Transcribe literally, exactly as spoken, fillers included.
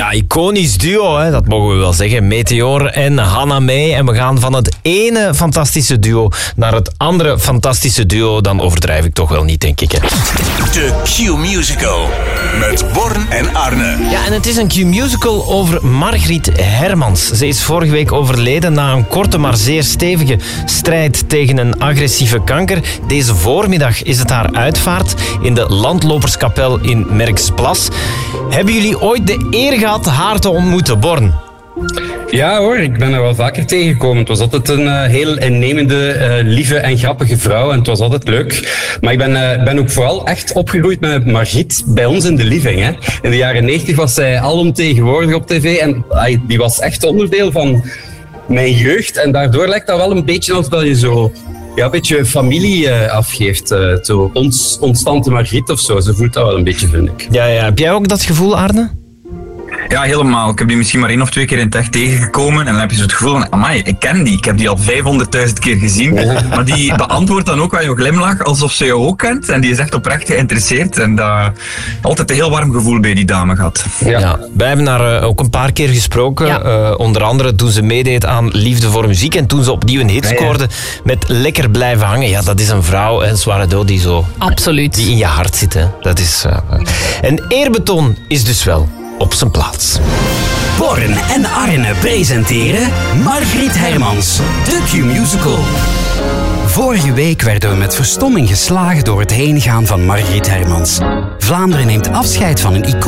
Ja, iconisch duo, hè, dat mogen we wel zeggen. Meteor en Hannah May. En we gaan van het ene fantastische duo naar het andere fantastische duo. Dan overdrijf ik toch wel niet, denk ik. Hè. De Q-musical met Born en Arne. Ja, en het is een Q-musical over Margriet Hermans. Ze is vorige week overleden na een korte maar zeer stevige strijd tegen een agressieve kanker. Deze voormiddag is het haar uitvaart in de Landloperskapel in Merksplas. Hebben jullie ooit de eer gehad haar te ontmoeten, Born? Ja hoor, ik ben er wel vaker tegengekomen. Het was altijd een uh, heel innemende, uh, lieve en grappige vrouw en het was altijd leuk. Maar ik ben, uh, ben ook vooral echt opgegroeid met Margriet bij ons in de living. Hè. In de jaren negentig was zij alomtegenwoordig op tv en uh, die was echt onderdeel van mijn jeugd. En daardoor lijkt dat wel een beetje alsof je zo ja, een beetje familie uh, afgeeft. Uh, zo ons, ons tante Margriet of zo. Ze voelt dat wel een beetje, vind ik. Ja, ja. Heb jij ook dat gevoel, Arne? Ja, helemaal. Ik heb die misschien maar één of twee keer in het echt tegengekomen. En dan heb je zo het gevoel van, amai, ik ken die. Ik heb die al vijfhonderdduizend keer gezien. Ja. Maar die beantwoordt dan ook wel je glimlach alsof ze je ook kent. En die is echt oprecht geïnteresseerd. En dat altijd een heel warm gevoel bij die dame gehad. Ja. Ja, wij hebben haar uh, ook een paar keer gesproken. Ja. Uh, onder andere toen ze meedeed aan Liefde voor Muziek. En toen ze opnieuw een hit scoorde met Lekker Blijven Hangen. Ja, dat is een vrouw, een zware dood die zo... Absoluut. Die in je hart zit. Hè. Dat is... Uh, en eerbetoon is dus wel... op zijn plaats. Born en Arne presenteren Margriet Hermans, de Q-musical. Vorige week werden we met verstomming geslagen door het heengaan van Margriet Hermans. Vlaanderen neemt afscheid van een icoon.